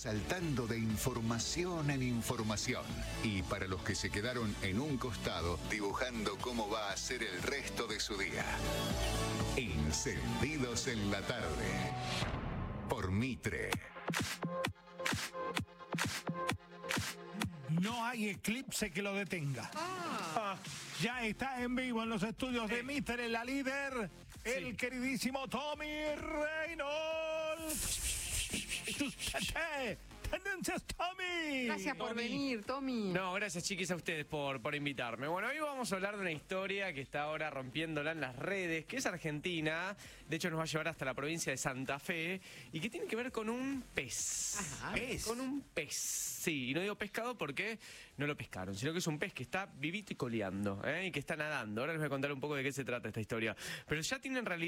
Saltando de información en información. Y para los que se quedaron en un costado, dibujando cómo va a ser el resto de su día. Encendidos en la tarde. Por Mitre. No hay eclipse que lo detenga. Ya está en vivo en los estudios de Mitre, la líder, el queridísimo Tommy Reynolds. Tendencias, Tommy. Gracias por venir, Tommy. No, gracias, chiquis, a ustedes por invitarme. Bueno, hoy vamos a hablar de una historia que está ahora rompiéndola en las redes, que es argentina. De hecho, nos va a llevar hasta la provincia de Santa Fe y que tiene que ver con un pez. Ajá. ¿Pez? Con un pez. Sí, y no digo pescado porque no lo pescaron, sino que es un pez que está vivito y coleando, y que está nadando. Ahora les voy a contar un poco de qué se trata esta historia. Pero ya tiene en realidad